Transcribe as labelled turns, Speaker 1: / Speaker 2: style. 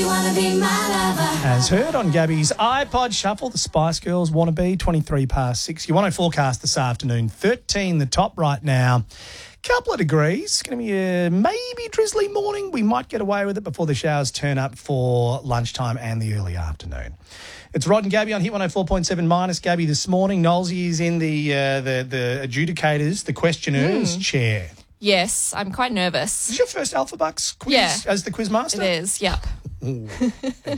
Speaker 1: wanna be my lover?
Speaker 2: As heard on Gabby's iPod Shuffle, the Spice Girls Wanna Be, 23 past 6. Your 104 forecast this afternoon, 13 the top right now. Couple of degrees. Going to be a maybe drizzly morning. We might get away with it before the showers turn up for lunchtime and the early afternoon. It's Rod and Gabby on Hit 104.7 minus Gabby this morning. Knowlesy is in the adjudicators, the questioners chair.
Speaker 3: Yes, I'm quite nervous.
Speaker 2: Is this your first Alpha Bucks quiz as the quiz master?
Speaker 3: It is, yep.